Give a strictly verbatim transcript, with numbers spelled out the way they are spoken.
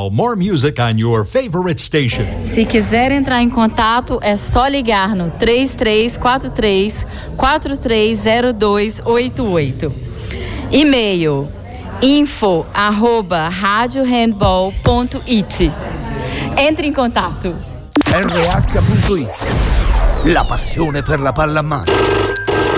Now, more music on your favorite station. Se quiser entrar em contato, é só ligar no três três quatro três, quatro três zero dois oito oito. E-mail info arroba radio handball ponto it. Entre in contatto. R H punto it. La passione per la pallamano.